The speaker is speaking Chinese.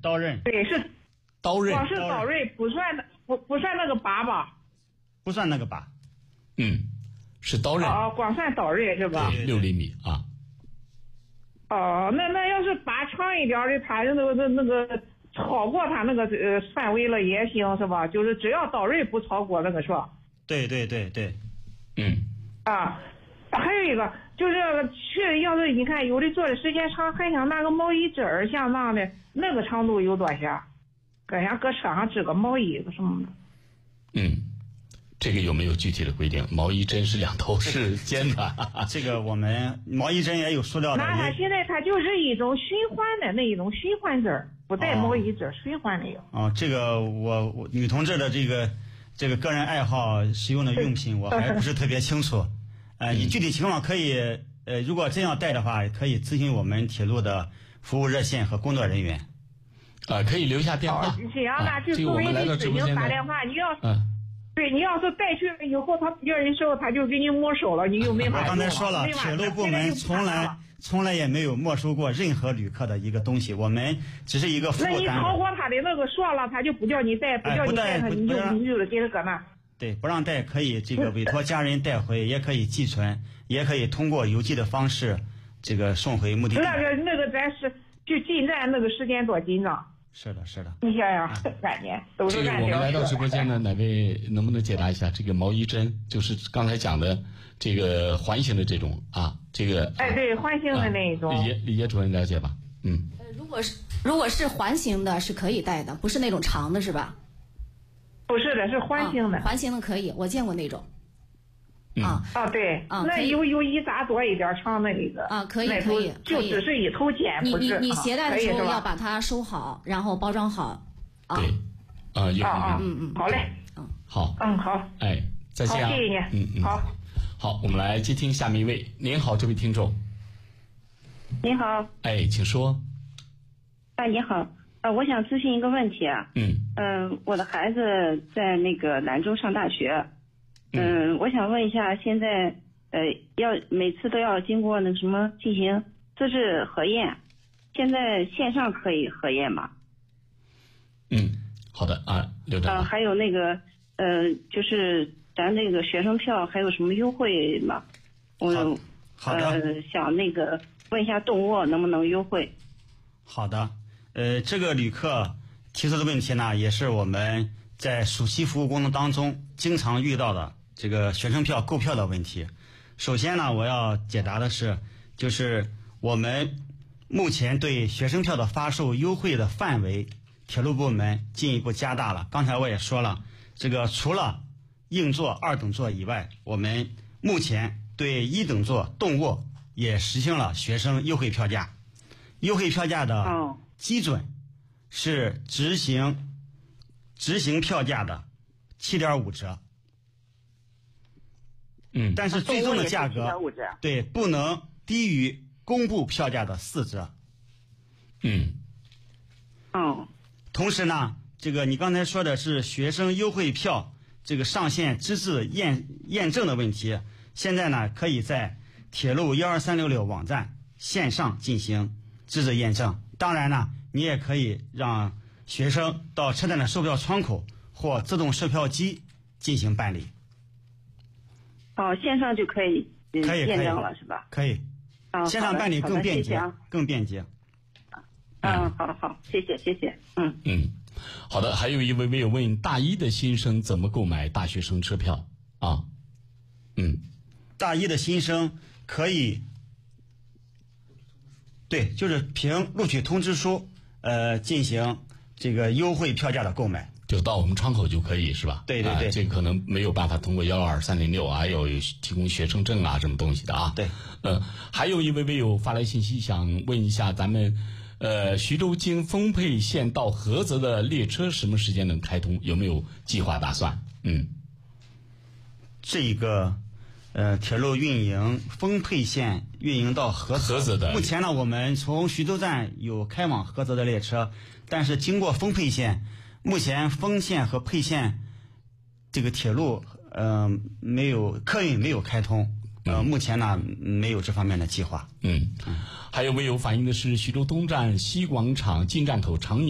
刀刃。 对，是刀刃。 广式导锐，不算那个拔吧？ 不算那个拔。 是刀刃。 广算导锐是吧 ？6厘米啊。 那要是拔长一点的，它那个超过它那个范围了也行是吧？就是只要导锐不超过那个是吧？ 对。 还有一个就是要是你看有的做的时间长，还想拿个毛衣针儿像那样的，那个长度有多少？搁车上织个毛衣什么的。 这个有没有具体的规定？毛衣针是2头是尖的。 这个我们毛衣针也有塑料的。 那它现在它就是一种循环的那一种循环针，不带毛衣针，循环的有。 这个我女同志的这个个人爱好使用的用品我还不是特别清楚。你具体情况可以如果真要带的话，可以咨询我们铁路的服务热线和工作人员。 可以留下电话。 这样那就作为你指定打电话，你要对，你要是带去了以后，他要的时候他就给你没收了，你就没法用了。 我刚才说了，铁路部门从来也没有没收过任何旅客的一个东西，我们只是一个服务单位。 那你超过他的那个数了，他就不叫你带，不叫你带他，你就给他搁那。 对，不让带可以这个委托家人带回，也可以寄存，也可以通过邮寄的方式这个送回目的地。 那个咱是就进站那个时间多紧张。 是的。 你想想，3年都是这个我们来到直播间的哪位能不能解答一下这个毛衣针？就是刚才讲的这个环形的这种这个。 对，环形的那一种。 李叶主任了解吧？ 如果是环形的，是可以带的，不是那种长的，是吧？ 不是的，是环形的。 环形的可以，我见过那种。 对，那有一拃多一点长的那个可以， 就只是一头尖，不是。 你携带的时候要把它收好，然后包装好。 对， 好嘞， 好， 好， 再见。 好，谢谢你， 好，我们来接听下面一位。您好，这位听众。 您好。 请说。 你好，我想咨询一个问题啊。我的孩子在那个兰州上大学。我想问一下，现在要每次都要经过那什么进行资质核验，现在线上可以核验吗？ 好的刘长。 还有那个就是咱那个学生票还有什么优惠吗？ 好的。 想那个问一下动沃能不能优惠？ 好的。这个旅客提出的问题呢，也是我们在暑期服务过程当中经常遇到的这个学生票购票的问题。首先呢，我要解答的是，就是我们目前对学生票的发售优惠的范围，铁路部门进一步加大了。刚才我也说了，这个除了硬座、2等座以外，我们目前对1等座动沃也实行了学生优惠票价。优惠票价的基准是执行票价的7.5折。但是最终的价格对不能低于公布票价的4折。同时呢，这个你刚才说的是学生优惠票这个上线资质验证的问题，现在呢可以在铁路12366网站线上进行资质验证。当然呢，你也可以让学生到车站的售票窗口或自动售票机进行办理。 线上就可以验证了是吧？ 可以。线上办理更便捷，更便捷。 好，谢谢。 好的。还有一位网友问，大一的新生怎么购买大学生车票大一的新生可以，对，就是凭录取通知书进行这个优惠票价的购买。 就到我们窗口就可以是吧？ 对。 这个可能没有办法通过12306还有提供学生证什么东西的对。 还有一位网友发来信息，想问一下咱们徐州经丰沛线到菏泽的列车什么时间能开通？有没有计划打算？ 这个铁路运营丰沛线运营到菏泽的，目前呢我们从徐州站有开往菏泽的列车，但是经过丰沛线，目前丰线和沛线这个铁路没有客运没有开通，目前呢没有这方面的计划。 还有网友反映的是徐州东站西广场进站口常年